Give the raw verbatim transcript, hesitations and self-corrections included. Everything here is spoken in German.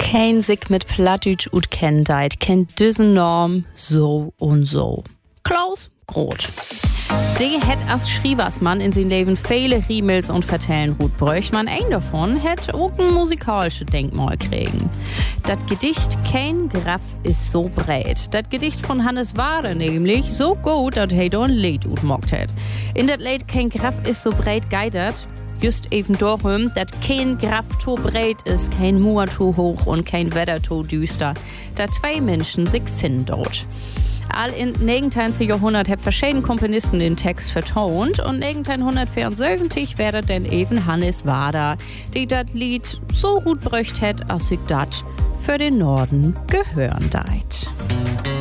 Kein sich mit Plattdeutsch ut kennt, kennt diesen Norm so und so. Klaus Groth. Der hat als Schrieversmann in sein Leben viele Riemels und Vertellen Ruth bräucht. Man ein davon hat auch ein musikalisches Denkmal kriegen. Das Gedicht Kein Graf ist so breit. Das Gedicht von Hannes Wader nämlich so gut, dass er da ein Lied utmockt hat. In das Lied Kein Graf ist so breit geidert, just eben darum, dass kein Graf so breit ist, kein Mauer so hoch und kein Wetter so düster. Da zwei Menschen sich finden dort. All in neunzehnten Jahrhundert hat verschiedene Komponisten den Text vertont und neunzehnhundertvierundsiebzig wäre dann eben Hannes Wader, die das Lied so gut brücht hat, als sich das für den Norden gehören deit.